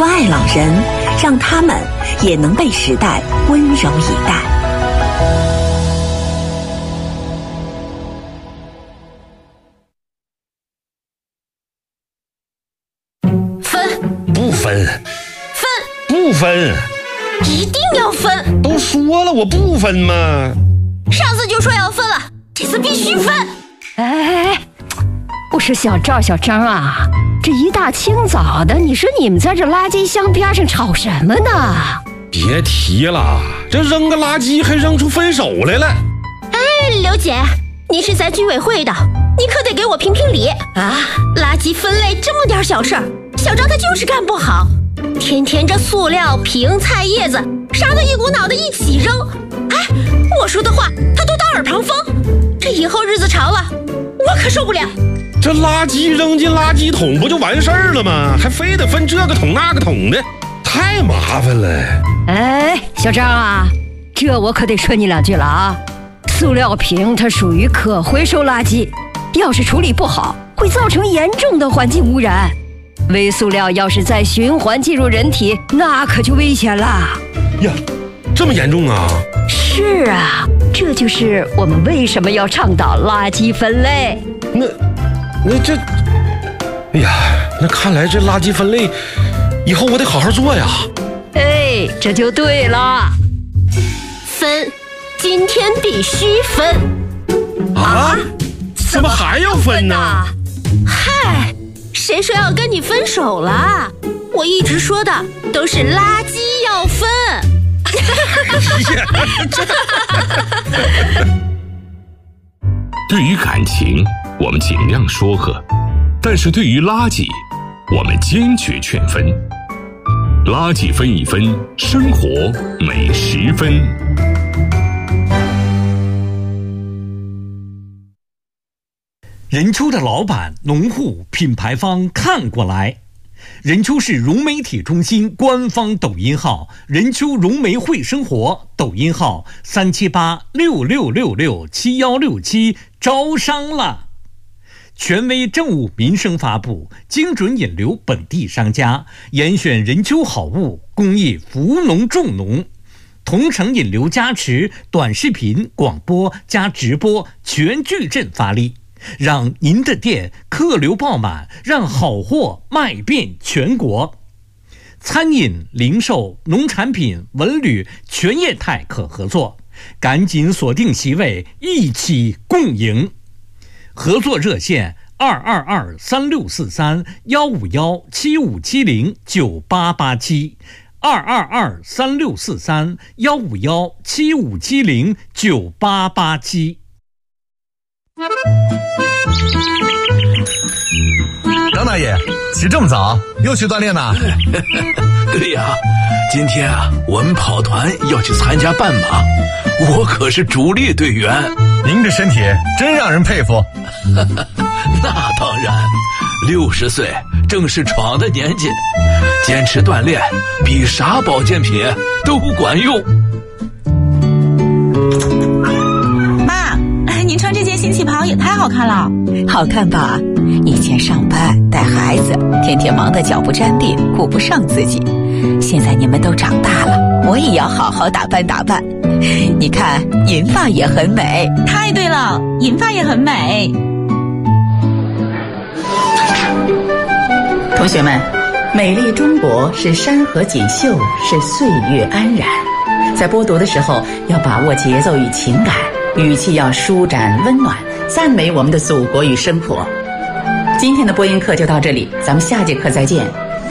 关爱老人，让他们也能被时代温柔以待。 不分， 一定要分！ 都说了我不分嘛。 上次就说要分了，这次必须分！ 哎，我说小张啊，这一大清早的，你说你们在这垃圾箱边上吵什么呢？ 别提了，这扔个垃圾还扔出分手来了。 哎，刘姐，你是咱居委会的，你可得给我评评理啊！垃圾分类这么点小事儿，小张他就是干不好。天天这塑料瓶、菜叶子啥的一股脑的一起扔，哎，我说的话他都当耳旁风，这以后日子长了，我可受不了。 这垃圾扔进垃圾桶不就完事儿了吗？还非得分这个桶那个桶的，太麻烦了。 哎，小张啊，这我可得说你两句了啊！塑料瓶它属于可回收垃圾，要是处理不好，会造成严重的环境污染。微塑料要是再循环进入人体，那可就危险了呀！这么严重啊？ 是啊，这就是我们为什么要倡导垃圾分类。 那这，哎呀，那看来这垃圾分类以后我得好好做呀。 哎，这就对了。 分，今天必须分。 啊？怎么还要分呢？ 嗨，谁说要跟你分手了？我一直说的都是垃圾要分。 对于感情，我们尽量说和；但是对于垃圾，我们坚决劝分。垃圾分一分，生活每10分。 任丘的老板、农户、品牌方看过来。任丘市融媒体中心官方抖音号任丘融媒会生活，抖音号37866667167招商了。权威政务民生发布，精准引流本地商家，严选任丘好物，公益扶农种农，同城引流加持，短视频、广播加直播全矩阵发力，让您的店客流爆满，让好货卖遍全国。餐饮、零售、农产品、文旅全业态可合作，赶紧锁定席位，一起共赢。合作热线222-3643-151-7570-9887151-7570-9887。 张大爷，起这么早，又去锻炼呢？ 对呀，今天啊，我们跑团要去参加半马，我可是主力队员。 您这身体真让人佩服。 那当然，60岁正是闯的年纪，坚持锻炼比啥保健品都管用。 妈，您穿这件新旗袍也太好看了。 好看吧？以前上班带孩子，天天忙得脚不沾地，顾不上自己。现在你们都长大了，我也要好好打扮打扮。你看，银发也很美。 太对了，银发也很美。 同学们，美丽中国是山河锦绣，是岁月安然。在播读的时候，要把握节奏与情感，语气要舒展温暖，赞美我们的祖国与生活。今天的播音课就到这里，咱们下节课再见。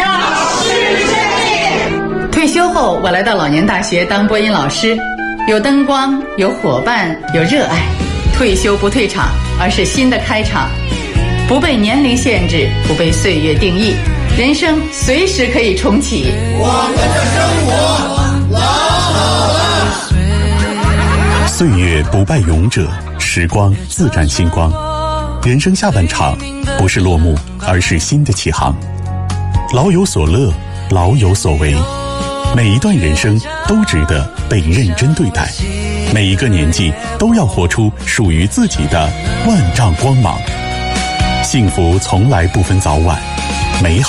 退休后，我来到老年大学当播音老师，有灯光，有伙伴，有热爱。退休不退场，而是新的开场。不被年龄限制，不被岁月定义，人生随时可以重启。 我们的生活老好了。 岁月不败勇者，时光自展星光。人生下半场，不是落幕，而是新的起航。老有所乐，老有所为。每一段人生都值得被认真对待，每一个年纪都要活出属于自己的万丈光芒。幸福从来不分早晚，美好